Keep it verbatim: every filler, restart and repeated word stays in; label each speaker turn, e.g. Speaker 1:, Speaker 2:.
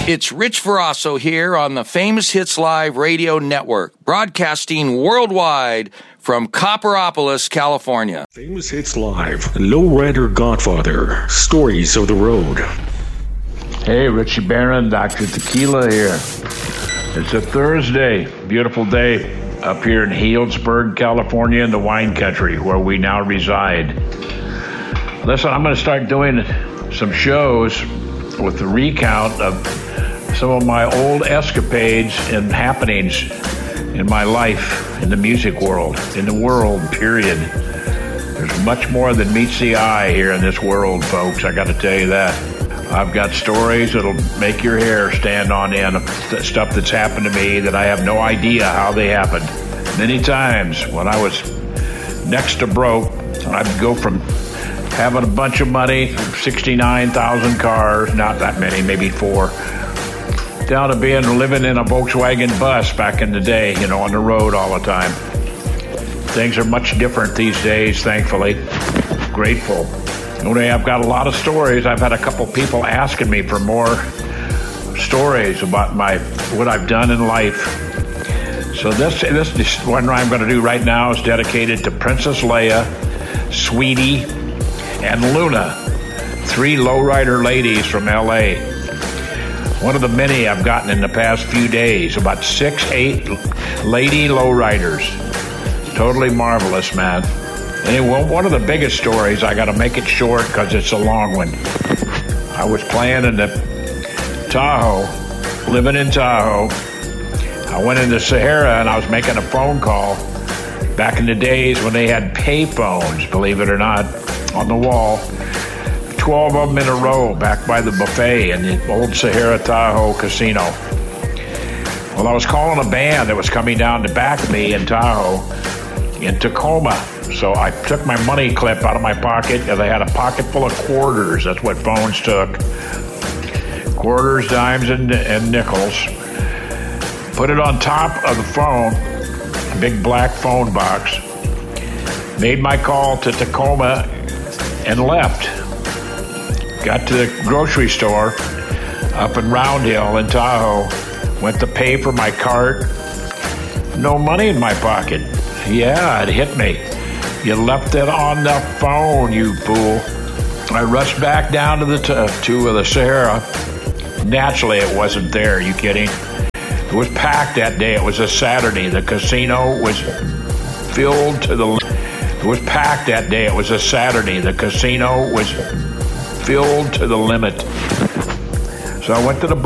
Speaker 1: It's Rich Verasso here on the Famous Hits Live Radio Network, broadcasting worldwide from Copperopolis, California.
Speaker 2: Famous Hits Live, Lowrider Godfather, Stories of the Road.
Speaker 3: Hey, Richie Barron, Doctor Tequila here. It's a Thursday, beautiful day up here in Healdsburg, California, in the wine country where we now reside. Listen, I'm going to start doing some shows with the recount of some of my old escapades and happenings in my life, in the music world, in the world, period. There's much more than meets the eye here in this world, folks. I got to tell you that. I've got stories that'll make your hair stand on end of stuff that's happened to me that I have no idea how they happened. Many times when I was next to broke, I'd go from having a bunch of money, sixty-nine thousand cars, not that many, maybe four, down to being living in a Volkswagen bus back in the day, you know, on the road all the time. Things are much different these days, thankfully. Grateful. Only I've got a lot of stories. I've had a couple people asking me for more stories about my what I've done in life. So this this, this one I'm going to do right now is dedicated to Princess Leia, Sweetie, and Luna, three lowrider ladies from L A. One of the many I've gotten in the past few days, about six, eight lady lowriders. Totally marvelous, man. Anyway, one of the biggest stories, I got to make it short because it's a long one. I was playing in the Tahoe, living in Tahoe. I went into Sahara and I was making a phone call back in the days when they had pay phones, believe it or not, on the wall. twelve of them in a row back by the buffet in the old Sahara Tahoe casino. Well, I was calling a band that was coming down to back me in Tahoe in Tacoma. So I took my money clip out of my pocket and I had a pocket full of quarters. That's what phones took. Quarters, dimes, and, and nickels. Put it on top of the phone, a big black phone box. Made my call to Tacoma and left. Got to the grocery store up in Round Hill in Tahoe. Went to pay for my cart. No money in my pocket. Yeah, it hit me. You left it on the phone, you fool. I rushed back down to the t- to the Sahara. Naturally, it wasn't there. Are you kidding? It was packed that day. It was a Saturday. The casino was filled to the. It was packed that day. It was a Saturday. The casino was filled to the limit. So I went to the